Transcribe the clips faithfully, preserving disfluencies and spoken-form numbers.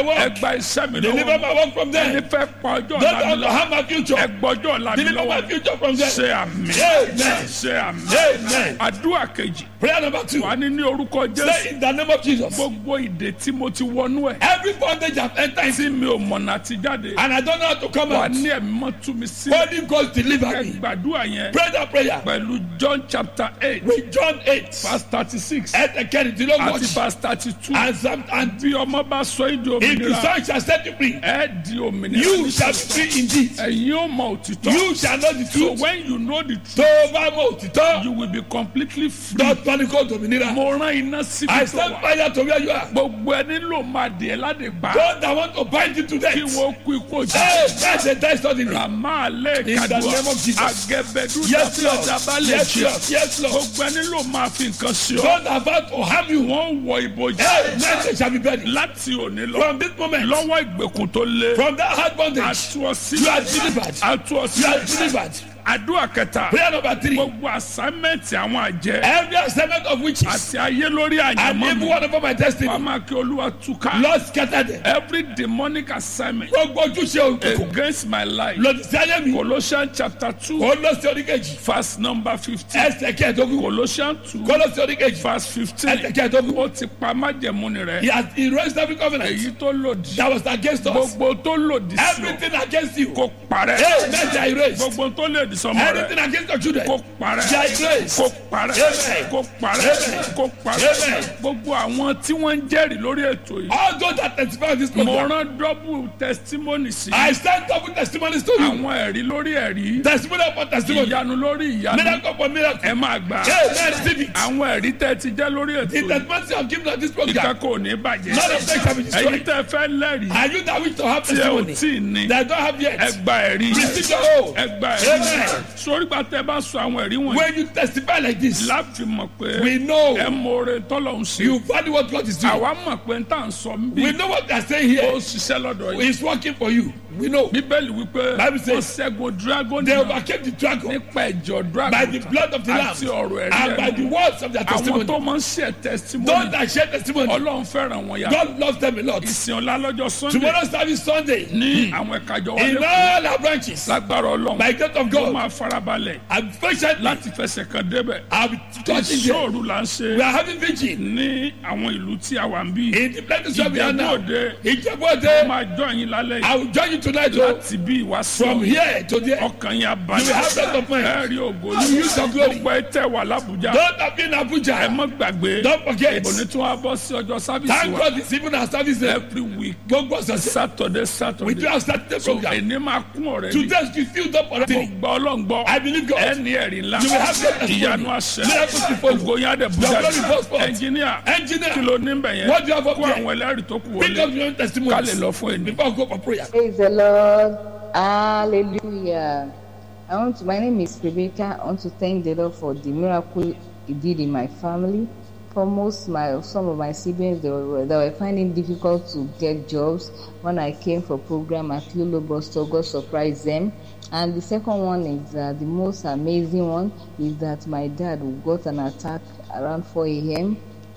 work. Ẹ gba iṣẹ́ mi Deliver lọ́wọ́. my work from Ẹni them. fẹ́ pa ọjọ́ Don't ọ̀la mi have to lọ. have my future. Ẹ gbọ́jọ́ ọ̀la mi Deliver my lọ́wọ́. future from them. Ṣé àmì. Amen. Ṣé àmì. Amen. Àdúrà kejì. Prayer number two. Wà ní ní orúkọ Say Jésù. in the name of Jesus. Gbogbo ìdè tí mo ti wọnú ẹ̀. Every bondage I've entered into Tí mi ò mọ̀nà àti jáde. and I don't know how to come Wà out. ní ẹ̀mí mọ́ tú mi sí. Holy Ghost deliver Ẹ me. gbàdúrà yẹn. Pray that prayer. Pẹ̀lú John chapter eight With John eight. verse thirty six Ẹ̀tẹ̀ kẹrìndínlógójì. àti verse thirty two. And some and Bí ọmọ bá sọ èdè if the òmìnira. Son shall set you free, Ẹ di òmìnira. you shall be free indeed. Ẹ̀yin ó mọ òtítọ́. You shall know the So truth. when you know the truth, Tó o bá mọ òtítọ́, you will be completely free. dọ́tọ́ ni kò dòmìnira. Mo rán iná síbi I tó stand wà. fire to where you are. Gbogbo ẹni ló máa di ẹ láde gbà. God that want to bind you to death. Kí wọ́n kú ikú òjì. Hey, that's a death suddenly. Ràmá alẹ́ In the kadùá. name of Jesus. Agẹbẹdú Yes, tàbí Lord. ọjà bá lè Yes, jẹ. Lord. Yes, Lord. Gbogbo ẹni ló máa fi nǹkan sí ọ. God about to harm you. Wọ́n wọ ìbòjì. Hey, mercy shall be buried. Láti òní lọ. From this moment, Lọ́wọ́ ìgbèkùn tó lé. from that hard bondage, Àtú ọ you are sílẹ̀. delivered. Àtú ọ You are sílẹ̀. delivered. Àdúrà kẹta. Prayer number three. Gbogbo àsámẹ́ǹtì àwọn àjẹ́. Every assignment of witches Àti ayé lórí and àyànmọ́ every mi. one over my destiny, Wàá máa kí Olúwa túká. Lord scatter them. Every demonic assignment Gbogbo ojúṣe òkùnkùn against my life. lòdì sí ayé mi. Colossians chapter two Kólósì oríkejì. verse number fifteen. Ẹsẹ̀ kẹ́ẹ̀dógún. Colossians two Kólósì oríkejì. verse fifteen. Ẹsẹ̀ kẹ́ẹ̀dógún. Ó ti pa májẹ̀mú ni He rẹ̀. has erased every covenant Èyí tó lòdì. that was against us. Gbogbo tó lòdì sí ọ. Everything against you. Kó parẹ́. Hey, let they erase. Gbogbo tó lòdì sọmọ rẹ̀. Anything against your children. Kó parẹ́. They are erased. Kó parẹ́. Amen. Kó parẹ́. Amen. Kó parẹ́. Amen. Gbogbo àwọn tí wọ́n ń jẹ́rìí lórí ètò yìí. All those that testify of this Mo program. rán double testimony sí. I stand up with testimonies to you. Àwọn ẹ̀rí lórí ẹ̀rí. Testimony upon testimony. Ìyanu lórí ìyanu. Miracle upon miracle. Ẹ máa gbà. Amen. Receive it. Àwọn ẹ̀rí tẹ́ ti jẹ́ lórí ètò The yìí. testimonies you have given on this program. Ìkẹ́kọ̀ọ́ ò ní bàjẹ́. None of them shall be Ẹ̀yin destroyed. tẹ́ fẹ́ lẹ́rìí. Are you that wish to have Tí ẹ ò testimony tí ì ní. that don't have yet? Ẹ gba ẹ̀rí. Receive your own. Ẹ gba ẹ̀rí. Amen. Sórí gba tẹ́ bá sọ àwọn ẹ̀rí wọ̀nyí. When you testify like this, Láti mọ̀ pé we know ẹ mọ̀ọ́rẹ́ tọ́lọ̀ ń ṣe. you value what God is doing. Àwa mọ̀ pé n tà ń sọ ń bí. We know what they are saying Ó here ṣiṣẹ́ lọ́dọ̀ yìí. is working for you. We know. Bíbélì wípé Bible ó says, ṣẹ́gun dragon They náà overcame the dragon nípa ẹ̀jọ̀ dragon by the blood of the Lamb àti ọ̀rọ̀ ẹ̀rí and by the ẹnu. words of their Àwọn testimony. tó máa ń ṣe testimony. Those that share testimony, Ọlọ́run fẹ́ràn wọn yá. God loves them a lot. Ìsìn ọ̀la lọ́jọ́ Sunday Tomorrow's service Sunday, ní àwọn ẹ̀ka ìjọ in wọlé all our branches, lágbára Ọlọ́run. by the grace of Ó God, máa farabalẹ̀ I'm patiently, láti fẹsẹ̀ kan débẹ̀. I'll be touching them. Ìṣòro là ń ṣe We are having vigil ní àwọn ìlú tí a wà ń bí. in the places where we are now. Ìjẹ́bú-Òde Ìjẹ́bú-Òde, máa jọ yín lálẹ́ yìí I will join you tonight oh, láti bí ìwà from sọ. here to there. Ọkàn yín You will have abalẹ̀. rest of mind. Ẹ rí ògo You use your glory. Gbogbo ẹ tẹ̀ wà l'Ábùjá. Don't have been Ẹ Abuja. mọ́ gbàgbé. Don't forget. Òní tí wọ́n á bọ́ sí ọjọ́ sábìsì Thank wa. God it's even our service there. Every week. Gbogbo ọ̀sẹ̀ Saturday we Saturday. do have started the So program. ẹni máa kún ọ̀rẹ́ mi. Today we filled up already. Gbọ́ Ọlọ́ngbọ́. I believe God. Ẹni ẹ̀rí ńlá. You will have your testimony. Ìyanu àṣẹ. Miracles to follow. Ògo yín á dẹ̀ bú Your jáde. glory goes forth. Ẹnjìníà. Engineer, Kí ló ní bẹ̀ yẹn? what do you have up Kó there? àwọn ẹlẹ́rìí tó kù Pick wọlé. up your own Ká lè testimonies lọ fún ẹni. before I go for prayer. Praise the Lord. Hallelujah. I want to, my name is Rebecca. I want to thank the Lord for the miracle He did in my family. For most my some of my siblings, they were, they were finding difficult to get jobs. When I came for program at Lulu Boston, God surprised them. And the second one is uh, the most amazing one is that my dad got an attack around four a.m.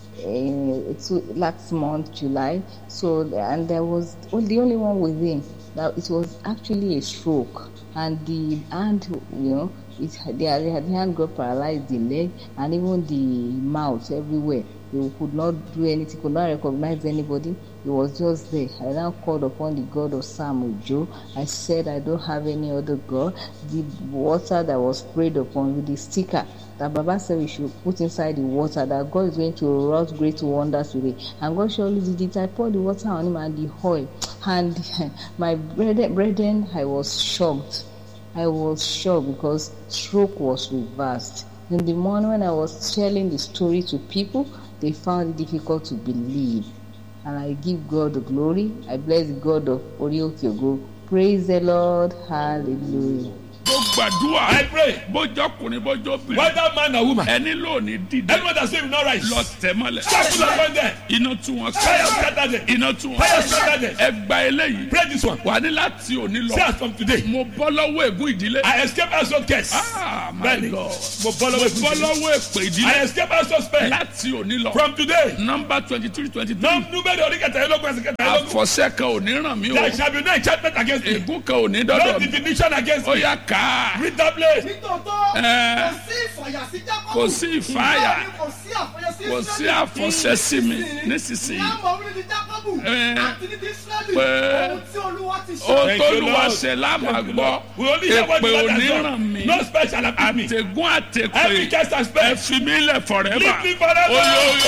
Uh, two, last month, July. So and there was the only one with him. That it was actually a stroke, and the hand, you know, it the, the hand got paralyzed, the leg, and even the mouth everywhere. He could not do anything, could not recognize anybody. He was just there. I now called upon the God of Sam Ojo. I said, I don't have any other God. The water that was sprayed upon with the sticker that Baba said we should put inside the water, that God is going to wrought great wonders with it. And God surely did it. I poured the water on him and the oil. And my brethren, brethren, I was shocked. I was shocked because stroke was reversed. In the morning when I was telling the story to people, they found it difficult to believe. And I give God the glory. I bless the God of Orioke Ogo. Praise the Lord. Hallelujah. gbàdúrà I pray. bójọ́ ọkùnrin bójọ́ obìnrin Whether man or woman. ẹni lónìí dìde Anyone that say will not rise. lọ tẹ̀ mọ́lẹ̀ Shackles upon them. iná tú wọn Fire ká scatter them. iná tú wọn Fire ká scatter them. ẹ gba eléyìí Pray this one. wà ní láti òní Say lọ as from today. mo bọ́ lọ́wọ́ ègún ìdílé I escape household curse. ah my Bẹ́ẹ̀ni. God Mo bọ́ mo lọ́wọ́ bọ́ ìkúnjẹ. lọ́wọ́ èpè I ìdílé escape household spell. láti òní lọ From today. nọ́mbà twenty three twenty three Nọ́ọ̀mù núbẹ̀rẹ̀ orí kẹtàlélógún ẹsẹ̀ kẹtàlélógún. àfọ̀ṣẹ kan ò ní ràn mí o There shall be no enchantment against me. ègún kan ò ní No dọ́dọ̀ mi divination against ó me. yá ká Read that place. nítòótọ́ Ẹ. kò sí ìfàyà sí Jákọ́bù. kò sí ìfáyà Bẹ́ẹ̀ ni kò sí àfọyẹ sí kò sí àfọ̀ṣẹ sí mi nísinsìnyí láàmú orí ni Jákọ́bù Ẹ. àti ní ti Ísírẹ́lì Pé. ohun tí Olúwa ti ṣe. ó Thank you, tólúwa Lord. ṣe lámà gbọ́ We only hear what èpè the ò Lord ní has ràn done. mí No spell shall afflict me. àtẹ̀gún Every àtẹ̀pè cast and ẹ spell. fi mí lẹ̀ forever Leave me forever. oyo oyo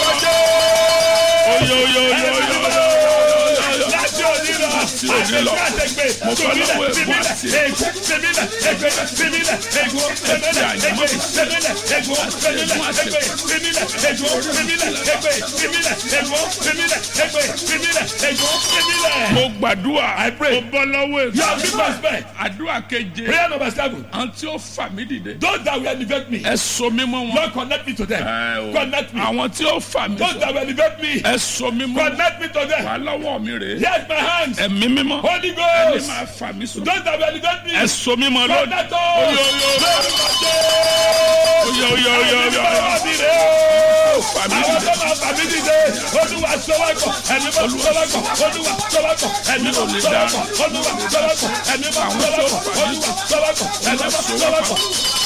oyo oyo oyo oyo Láti òní lọ. Láti òní lọ. Àtẹ̀gbẹ́ Mo fẹ́ tòmílẹ̀ lọ́wọ́ ègún tìmílẹ̀ àti ègún tìmílẹ̀ ègbè tìmílẹ̀ ègún tìmílẹ̀ ègbè tìmílẹ̀ ègún tìmílẹ̀ ègbè tìmílẹ̀ ègún tìmílẹ̀ ègbè tìmílẹ̀ ègún tìmílẹ̀ ègbè tìmílẹ̀ ègún tìmílẹ̀. mo gbàdúrà I pray. mo bọ́ lọ́wọ́ You have ègún been my spell. àdúrà keje Prayer number seven. àwọn tí ó fà mí dìde Those that will elevate me. ẹ so mí mọ́ wọn Lord connect me to them. Ẹ o. Connect me. àwọn tí ó fà mí Those sọ that will elevate me. ẹ so mí mọ́ wọn Connect me to them. wà lọ́wọ́ mi rèé Here's my hands. ẹ̀mí mímọ́ Holy ẹni Ghost. máa fà mí sọ Those that will elevate me. ẹ so mí mọ́ lónìí Connect us. oyo oyo oyo oyo oyo oyo fà mí Àwọn dìde tó máa fà mí dìde. Olúwa sọ́wọ́kọ̀. Ẹni máa sọ́wọ́kọ̀. Olúwa sọ́wọ́kọ̀. Ẹni máa sọ́wọ́kọ̀. Olúwa sọ́wọ́kọ̀. Ẹni máa sọ́wọ́kọ̀. Olúwa sọ́wọ́kọ̀. Ẹni máa sọ́wọ́kọ̀.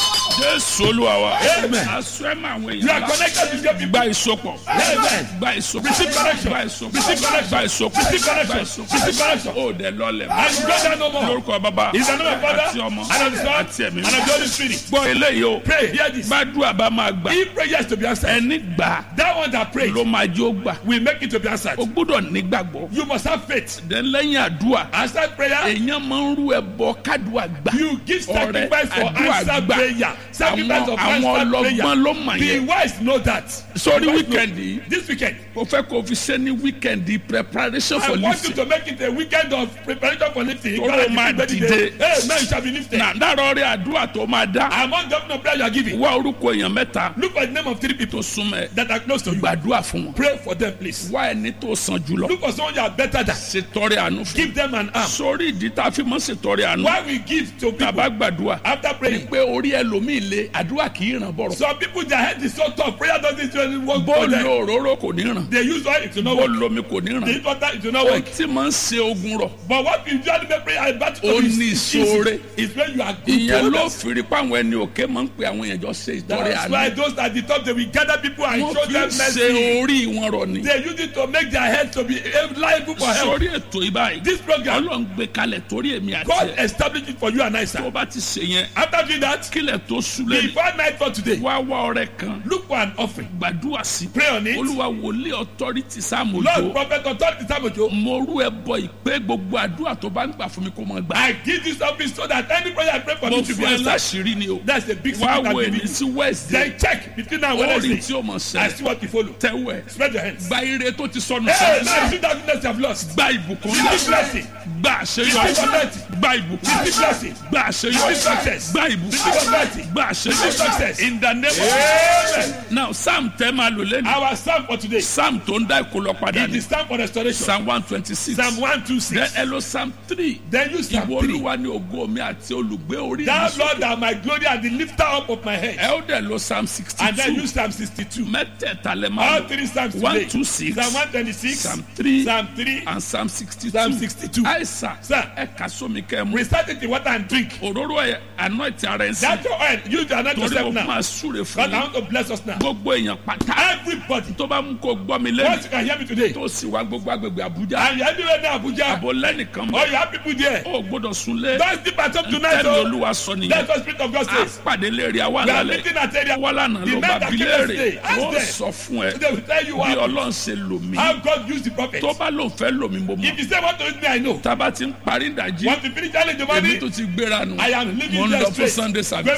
jésù olúwa wa Amen. aṣọ ẹ̀ máa wọ You are èèyàn connected to your people. gba ìsopọ̀ Amen. gba ìsopọ̀ Receive correction. gba ìsopọ̀ Receive correction. gba ìsopọ̀ Receive gba correction. ìsopọ̀ Receive correction. ó dẹ̀ lọ́lẹ̀ And you go there no more. lórúkọ bàbá In the name of Father àti ọmọ and of the Son àti ẹ̀mí and of the Holy Spirit. gbọ́ eléyìí o Pray, hear this. gbàdúrà bá máa gbà If prayers to be answered, ẹni gbà that one that prays ló máa jó gbà will make it to be answered. o gbọ́dọ̀ nígbàgbọ́ You must have faith. dẹ̀ lẹ́yìn àdúrà Answer prayer. èèyàn máa ń rú ẹbọ kádùá gbà You give ọrẹ sacrifice for àdúrà answer gbà prayer. Sacrifice àwọn of àwọn answer ọlọ́gbọ́n prayer. ló mà The yẹn wise know that. sórí The wise know. wíkẹ̀ndì yìí This weekend, o fẹ́ kó o fi ṣe ní wíkẹ̀ndì preparation I for want you lifting to make it a weekend of preparation for lifting. Toro God has máa given you dìde. the day. Hey, man, you shall be lifted. na dárọ̀ rẹ̀ àdúrà tó máa dá Among the number of prayer you are giving, wá orúkọ èèyàn mẹ́ta look for the name of three people tó súnmọ́ ẹ that are close to you. gbàdúrà fún wọn Pray for them, please. wá ẹni tó san jùlọ Look for someone you are better than. ṣètọrẹ àánú fún Give them an arm. sórí ìdí tá a fi mọ́ ṣètọrẹ àánú Why we give to tàbá people gbàdúrà after praying? pé orí ẹlòmíì le àdúrà kì í ràn bọ̀rọ̀ Some people their head is so tough. Prayer doesn't really work bó for them. lo òróró kò ní ràn They use oil, it will not bó work. lomi kò ní They ràn use water, it will not ó work. tí máa ń ṣe ogun rọ̀ But what we usually make prayer about to Ó is ní easy. ìṣòro. Is when you are good to ìyẹn ló others. fi rí pa àwọn ẹni òkè máa ń pe àwọn èèyàn jọ ṣe ìtọrẹ That's why àánú those at the top they will gather people and wọ́n show fi them ń ṣe mercy. orí wọn rọ̀ ni They use it to make their head to be liable for help. sórí ètò ìbáyìí This program, ọlọ́run gbé kalẹ̀ torí èmi àti God ẹ̀ established it for you and I, tó sir. bá ti ṣe yẹn After doing that, kílẹ̀ tó súlẹ̀ before night for today, wá wá ọrẹ kan look for an offering. gbàdúrà sí Pray on it. olúwa wòlíì authority Lord, sáàmójó Prophet, authority, Samojo, mo rú ẹbọ ìpè gbogbo àdúrà tó bá ń gbà fún mi kó máa gbà I give this office so that any prayer I pray for mo me to be fún ẹ answered. láṣìírí ni o That's the big wá secret wo I'm èmi giving sí you. wednesday Then check between now and orin Wednesday. tí ó mọ̀ I sẹ́ see what you follow. tẹ́wẹ̀ Spread your hands. gba ire tó ti sọnù Hey, sẹ́yìn now see that goodness you have lost. gba ìbùkún Receive ńlá blessing. gba àṣeyọrí Receive authority. gba ìbùkún Receive blessing. gba àṣeyọrí Receive success. gba Receive ìbùkún authority. gba Receive àṣeyọrí success. in the name of Amen. now psalm tẹ́ máa lò lẹ́nu Our psalm for today. psalm tó ń dá ìkólọ padà It ní is time for restoration. psalm one twenty six Psalm one two then six. ẹ lọ psalm three Then you Psalm ìwọ three. olúwa ní ògo mi àti olùgbé orí Thou mi Lord are my glory and the lifter up of my head. ẹ ó dẹ̀ lọ psalm sixty And then two you Psalm sixty-two. mẹ́tẹ̀ẹ̀ta lẹ máa All lò three Psalms one today. two six Psalm one twenty-six. psalm three Psalm three. and psalm sixty Psalm two sixty-two. àìsàn Sir. ẹ kà sómi kẹ́ mú Recite it in water and drink. òróró ẹ anoint ara ẹ sí That's your oil. Use the anoint torí yourself o now. máa súre fún God, I yín want to bless us now. gbogbo èèyàn pátá Everybody. tó bá mú kó gbọ́ mi Once lẹ́nu you can hear me today. tó sì wá gbogbo agbègbè àbújá And you are anywhere near Abuja. àbò lẹ́nìkan Oh, mọ́ you have people there. ó gbọ́dọ̀ sunlé Don't sleep at home tonight. tẹ́lẹ̀ Oh. olúwa sọ nìyẹn That's what Spirit of God a says. pàdé léèrè àwa We are lálẹ́ meeting at area. wà lánàá The ló night bá that bi came léèrè yesterday. Ask ó them. sọ fún ẹ They will tell you bí what. ọlọ́run ṣe lò mí How God used the prophet. tó bá lóun fẹ́ lò mí mo mọ̀ If you say what to use me, I know. tába ti ń parí ìdajì Want to finish challenge the èmi money? tó ti gbéra nù I am mo living ń there lọ fún straight. sunday Going service for Sunday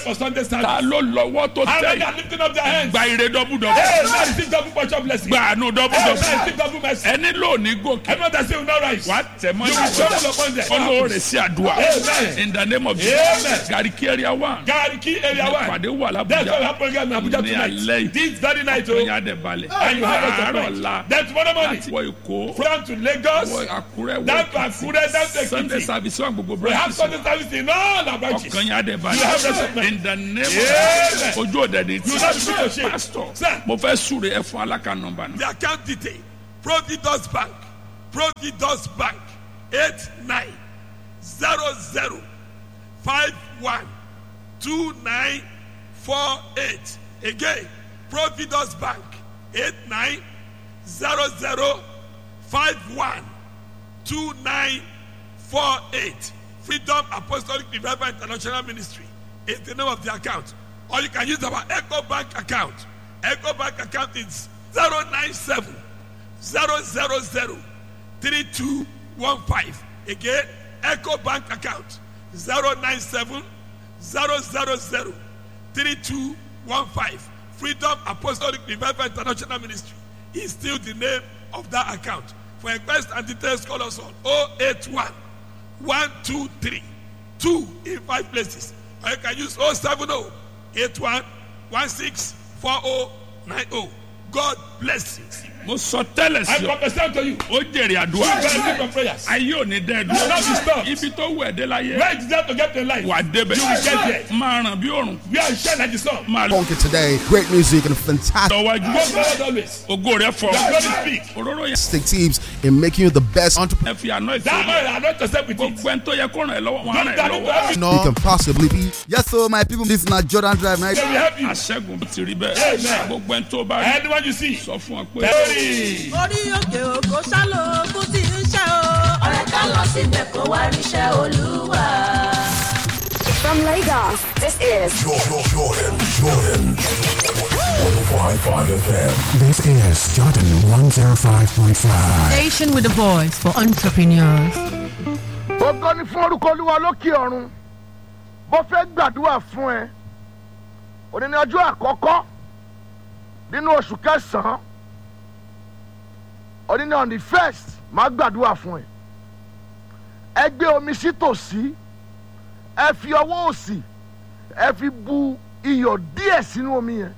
this ta service. ló lọ́wọ́ tó How many tẹ̀ are lifting up their hands? gba ire dọ́bù dọ́bù Hey, now receive double portion blessing. gba àánú dọ́bù Hey, dọ́bù now receive double mercy. ẹni lónìí gòkè Everyone that say will not rise. wà á tẹ̀ mọ́ You will trouble upon them. ọlọ́ọ̀rẹ́ sí àdúrà Amen. in the name of Amen. Jesus Gariki area one Gariki area one. ìpàdé wà That's what lábújá happened in Abuja ní alẹ́ tonight. yìí This very night, oh, ìyá dẹ̀ balẹ̀ and you have us àárọ̀ tonight. ọ̀la Then tomorrow morning, láti wọ Èkó from to Lagos, wọ Àkúrẹ́ down to wọ Akure, down to Sunday Ekiti. service wà gbogbo We have branches Sunday service in all our branches. ọkàn yà dẹ̀ You have balẹ̀ resentment. in the name Amen. of ojú òde ni You have to be ashamed. pastor Sir. mo fẹ́ súre ẹ fún alákà nọ́mbà náà The account detail, Providus Bank, Providus Bank, eight nine zero zero five one two nine four eight. Again, Providus Bank, eight nine zero zero five one two nine four eight. Freedom Apostolic Revival International Ministry is the name of the account. Or you can use our Echo Bank account. Echo Bank account is zero nine seven zero zero zero three two one five. Again, Echo Bank account zero nine seven zero zero zero three two one five. Freedom Apostolic Revival International Ministry is still the name of that account. For request and details, call us on oh eight one one two three two in five places. Or you can use oh seven oh eight one one six four oh nine oh. God bless you. mo sọ tẹ́lẹ̀ I sí ọ prophesy to you. ó jèrè You àdúrà benefit from prayers. ayé ò ní dẹ́ You will not be stopped. ibi tó wù ẹ́ dé láyé Where is that to get to life? wà á débẹ̀ You will get there. máa ràn bí òrùn We are shine like the sun. máa lọ Funky today, great music and fantastic tọ́wájú Go forward always. ògo rẹ fọ The glory speak. òróró yẹn teams in making you the best entrepreneur ẹ fi àná ìfẹ́ That oil, I not yourself with it. gbogbo ẹni tó yẹ kó ràn ẹ́ lọ́wọ́ wọn á Don't ràn ẹ́ that it to lọ́wọ́ every you can possibly be. Yes, so my people, this is not Jordan Drive night. They will help you. aṣẹ́gun ti rí bẹ́ẹ̀ Amen. gbogbo ẹni tó bá rí Anyone you see. sọ fún ọ pé Hey. orí òkè òkò sálò ogun tí ń ṣe o. ọ̀rẹ́ ká lọ síbẹ̀ kó wá ríṣẹ́ olúwa. From Lagos, this is Jordan, Jordan, Jordan. one oh five point five F M. This is Jordan one oh five point five. Station with a voice for entrepreneurs. Ògo ni fún orúkọ Olúwa lókè ọ̀run. Mo fẹ́ gbàdúrà fún ẹ. Òní ni ọjọ́ àkọ́kọ́ nínú oṣù kẹsàn-án. Òní ni on the first máa gbàdúrà fún ẹ. Ẹ gbé omi sí tòsí. Ẹ fi ọwọ́ òsì. Ẹ fi bu iyọ̀ díẹ̀ sínú omi yẹn.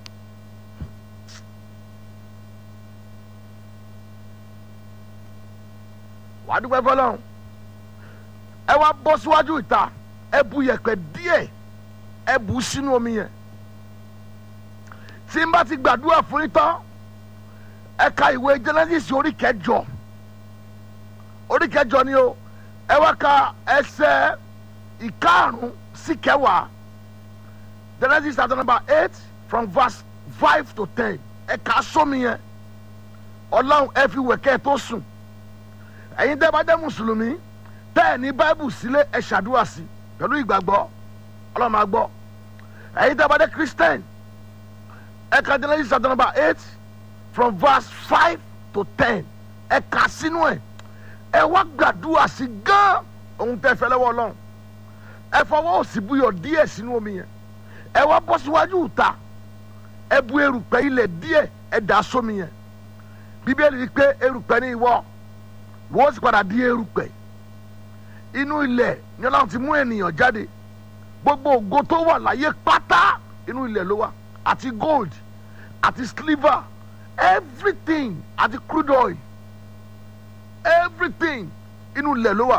Wàá dúpẹ́ fọlọ́run. Ẹ wá bọ́ síwájú ìta ẹ bu yẹ̀pẹ̀ díẹ̀ ẹ bu sínú omi yẹn tí n bá ti gbàdúrà fún yín tán ẹ ka ìwé Genesis orí kẹjọ orí kẹjọ ni o ẹ wá ka ẹsẹ̀ ìkarùn sí kẹwàá Genesis chapter number eight from verse five to ten ẹ kà sómi yẹn Ọlọ́run ẹ fi wẹ̀kẹ́ tó sùn ẹ̀yin tẹ́ bá jẹ́ mùsùlùmí tẹ́ẹ̀ ní báíbù sílé ẹ ṣàdúrà sí pẹ̀lú ìgbàgbọ́ Ọlọ́run máa gbọ́ ẹ̀yin tẹ́ bá jẹ́ Christian ẹ ka Genesis chapter number eight from verse five to ten ẹ kà sínú ẹ̀ ẹ wá gbàdúrà sí gán ohun tẹ́ fẹ́ lọ́wọ́ Ọlọ́run ẹ fọwọ́ òsì buyọ̀ díẹ̀ sínú omi yẹn ẹ wá bọ́ síwájú ìta ẹ bu erùpẹ̀ ilẹ̀ díẹ̀ ẹ dà sómi yẹn Bíbélì wí pé erùpẹ̀ ni ìwọ wọ́n sì padà di erùpẹ̀ inú ilẹ̀ ni Ọlọ́run ti mú ènìyàn jáde gbogbo ògo tó wà láyé pátá inú ilẹ̀ ló wà àti gold àti silver everything àti crude oil everything inú ilẹ̀ ló wà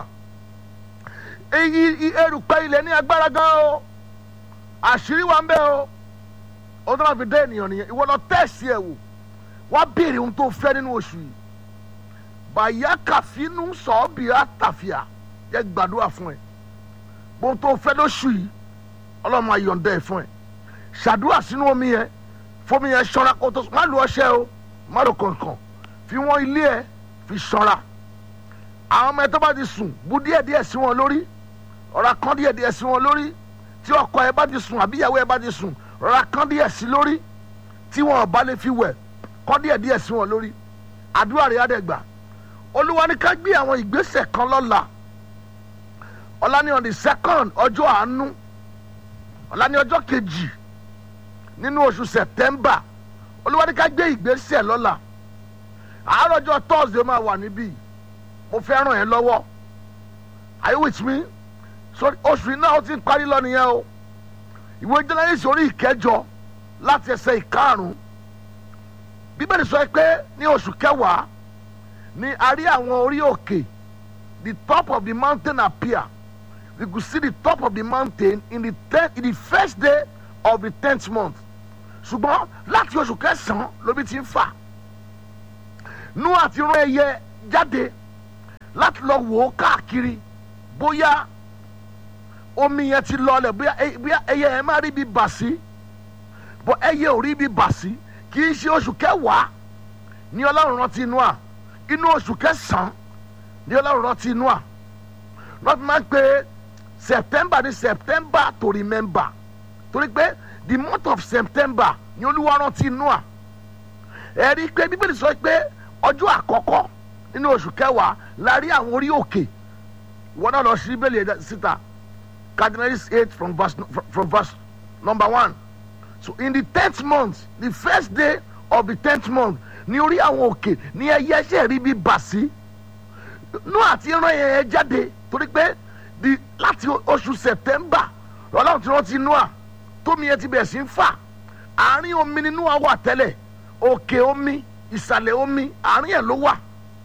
èyí erùpẹ̀ ilẹ̀ ní agbára gan o àṣírí wa ń bẹ o ó tó máa fi dé ènìyàn nìyẹn ìwọ lọ tẹ̀sí ẹ̀ wò wá béèrè ohun tó fẹ́ nínú oṣù yìí bàyá kàfínú sọ̀ọ́bìrà tàfíà jẹ́ gbàdúrà fún ẹ ohun tó fẹ́ lóṣù yìí Ọlọ́run máa yọ̀ǹda ẹ̀ fún ẹ ṣàdúrà sínú omi yẹn fomi yẹn ṣọ́ra kó tó má lu ọṣẹ o má lu kọ̀ọ̀kan fi wọ́n ilé ẹ fi ṣọ́ra àwọn ọmọ ẹ tó bá ti sùn bu díẹ̀ díẹ̀ sí wọn lórí ọ̀rá kan díẹ̀ díẹ̀ sí wọn lórí tí ọkọ ẹ bá ti sùn àbí ìyàwó ẹ bá ti sùn ọ̀rá kan díẹ̀ sí lórí tí wọn ò bá lè fi wẹ̀ kọ́ díẹ̀ díẹ̀ sí wọn lórí àdúrà rẹ̀ á dẹ̀ gbà Olúwa ní ká gbé àwọn ìgbésẹ̀ kan lọ́la ọ̀la ní on the second ọjọ́ àánú ọ̀la ní ọjọ́ kejì nínú oṣù September Olúwa ní ká gbé ìgbésẹ̀ lọ́la àárọ̀ ọjọ́ Thursday máa wà níbí mo fẹ́ ràn ẹ́ lọ́wọ́ are you with me so oṣù yìí náà ó ti ń parí lọ nìyẹn o ìwé Jẹ́nẹ́sísì orí ìkẹjọ láti ẹsẹ̀ ìkarùn-ún Bíbélì sọ pé ní oṣù kẹwàá ni a rí àwọn orí òkè the top of the mountain appear we could see the top of the mountain in the tenth in the first day of the tenth month ṣùgbọ́n láti oṣù kẹsàn-án lómi ti ń fà nú àti rán ẹyẹ jáde láti lọ wò ó káàkiri bóyá omi yẹn ti lọlẹ̀ bóyá ẹyẹ yẹn máa rí bí bà sí bọ́ ẹyẹ ò rí bí bà sí kì í ṣe oṣù kẹwàá ní Ọlọ́run rántí Nóà inú oṣù kẹsàn-án ní Ọlọ́run rántí Nóà lọ́tí máa ń pe September ní September to remember torí pé the month of September ní Olúwa rántí Nóà ẹ rí i pé Bíbélì sọ pé ọjọ́ àkọ́kọ́ nínú oṣù kẹwàá la rí àwọn orí òkè wọn náà lọ sí Bíbélì síta Genesis eight from verse from, from verse number one so in the tenth month the first day of the tenth month ní orí àwọn òkè ní ẹyẹ ṣe rí bí bà sí Nóà ti rán ẹyẹ jáde torí pé di láti oṣù September Ọlọ́run ti rántí Nóà tómi yẹn ti bẹ̀rẹ̀ sí ń fà àárín omi ni Nóà wà tẹ́lẹ̀ òkè omi ìsàlẹ̀ omi àárín ẹ̀ ló wà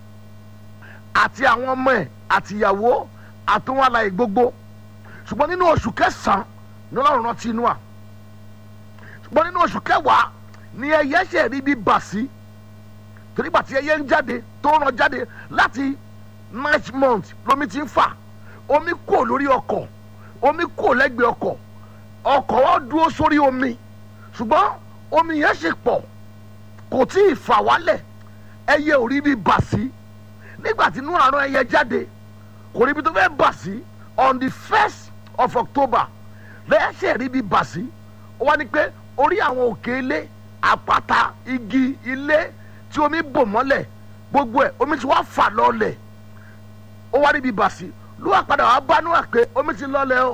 àti àwọn ọmọ ẹ̀ àti ìyàwó àtúnwá láì gbogbo ṣùgbọ́n nínú oṣù kẹsàn-án ní Ọlọ́run rántí Nóà ṣùgbọ́n nínú oṣù kẹwàá ni ẹyẹ ṣe rí bí bà sí torí gbà tí ẹyẹ ń jáde tó rán jáde láti ninth month lómi ti ń fà omi kò lórí ọkọ̀ omi kò lẹ́gbẹ̀ẹ́ ọkọ̀ ọkọ̀ wọn dúró sórí omi ṣùgbọ́n omi yẹn ṣe pọ̀ kò tí ì fà wálẹ̀ ẹyẹ ò rí bí bà sí nígbà tí Nóà rán ẹyẹ jáde kò rí bí tó fẹ́ bà sí on the first of October lẹ́yẹsẹ̀ rí bí bà sí ó wá ní pé orí àwọn òkè ilé àpáta igi ilé tí omi bò mọ́lẹ̀ gbogbo ẹ̀ omi ti wá fà lọ́lẹ̀ ó wá rí bí bà sí ló wà padà wá bá Nóà pé omi ti lọ́lẹ̀ o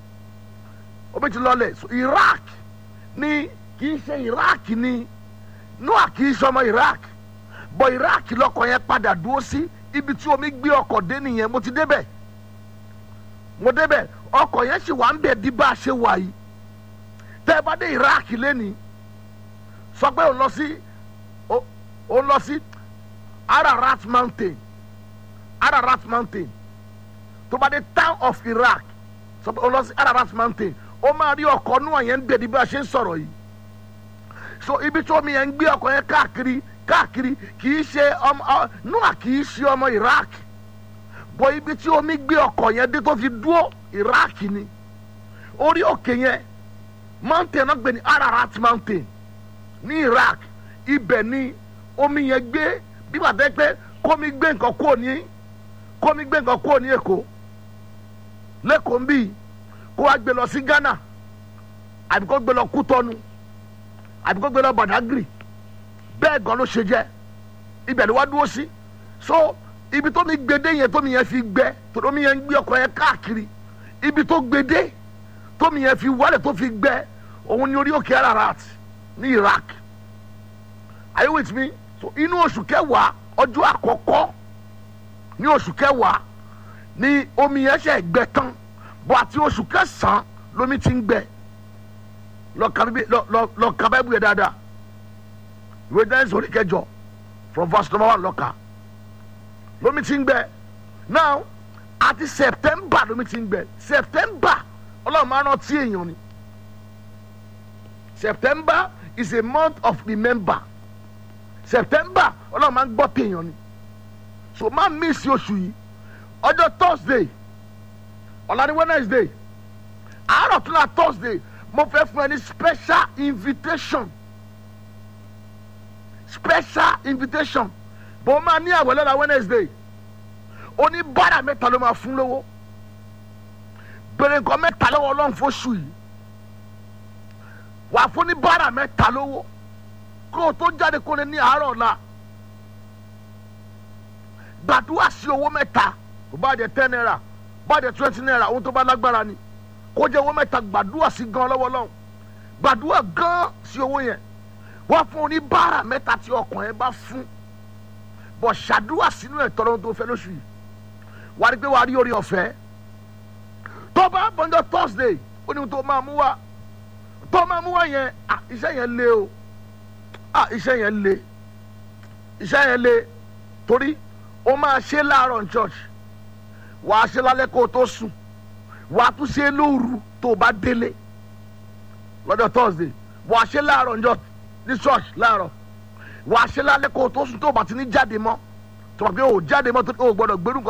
omi ti lọ́lẹ̀ so Iraq ni kì í ṣe Iraq ni Nóà kì í ṣe ọmọ Iraq bọ̀ Iraq lọkọ̀ yẹn padà dúró sí ibi tí omi gbé ọkọ̀ dé nìyẹn mo ti débẹ̀ mo débẹ̀ ọkọ̀ yẹn sì wà ń bẹ̀ di bá a ṣe wà yìí tẹ́ ẹ bá dé Iraq lẹ́ni sọ pé òun lọ sí òun lọ sí Ararat mountain Ararat mountain tó bá dé town of Iraq sọ pé òun lọ sí Ararat mountain ó máa rí ọkọ̀ Nóà yẹn ń bẹ̀ di bá a ṣe ń sọ̀rọ̀ yìí so ibi tí omi yẹn ń gbé ọkọ̀ yẹn káàkiri káàkiri kì í ṣe ọmọ Nóà kì í ṣe ọmọ Iraq bọ̀ ibi tí omi gbé ọkọ̀ yẹn dé tó fi dúró Iraq ni orí òkè yẹn mountain náà gbé ní Ararat mountain ní Iraq ibẹ̀ ni omi yẹn gbé bí wàá tẹ́ pé kómi gbé nǹkan kúrò ní kómi gbé nǹkan kúrò ní Èkó lẹ́kọ̀ọ́ ń bì kó wá gbé lọ sí Ghana àbí kó gbé lọ Kútọ́nù àbí kó gbé lọ Badagry bẹ́ẹ̀ gan ló ṣe jẹ́ ibẹ̀ ni wá dúró sí so ibi tó mi gbede yẹn tó mi yẹn fi gbẹ tó mi yẹn gbé ọkọ̀ yẹn káàkiri ibi tó gbede tó mi yẹn fi wálẹ̀ tó fi gbẹ òun ni orí òkè Ararat ní Iraq are you with me so inú oṣù kẹwàá ọjọ́ àkọ́kọ́ ní oṣù kẹwàá ni omi yẹn ṣe gbẹ tán bọ́ àti oṣù kẹsàn-án lómi ti ń gbẹ lọ ka Báíbù yẹn dáadáa ìwé Jẹ́nẹ́sísì orí kẹjọ from verse number one lọ́ka lómi ti ń gbẹ now àti September lómi ti ń gbẹ September Ọlọ́run máa rántí èèyàn ni September is a month of remember September Ọlọ́run máa ń gbọ́ téèyàn ni so máa miss oṣù yìí ọjọ́ Thursday ọ̀la ni Wednesday àárọ̀ tún la Thursday mo fẹ́ fún ẹ ní special invitation special invitation bó máa ní àwẹ̀ lọ́la Wednesday oníbàárà mẹ́ta ló máa fún lówó bèrè nǹkan mẹ́ta lọ́wọ́ Ọlọ́run fóṣù yìí wà fún oníbàárà mẹ́ta lówó kó o tó jáde kó lè ní àárọ̀ ọ̀la gbàdúrà sí owó mẹ́ta kò bá jẹ ten naira bá jẹ twenty naira ohun tó bá lágbára ni kó jẹ owó mẹ́ta gbàdúrà sí gan lọ́wọ́ Ọlọ́run gbàdúrà gan sí owó yẹn wọ́n fún oníbàárà mẹ́ta tí ọkàn ẹ bá fún bọ̀ ṣàdúrà sínú ẹ̀ tọ́lọ́run tó fẹ́ lóṣù yìí wà á rí pé wà á rí orí ọ̀fẹ́ tó bá bọ́njọ́ Thursday ó ní tó máa mú wá tó máa mú wá yẹn à iṣẹ́ yẹn le o à iṣẹ́ yẹn le iṣẹ́ yẹn le torí ó máa ṣe láàárọ̀ ní church wà á ṣe lálẹ́ kó o tó sùn wà á tún ṣe lóru tó o bá délé lọ́jọ́ Thursday wà á ṣe láàárọ̀ ní church láàárọ̀ wà á ṣe lálẹ́ kó o tó sùn tó o bá ti ní jáde mọ́ tó o bá pé o jáde mọ́ tó o gbọ́dọ̀ gbérù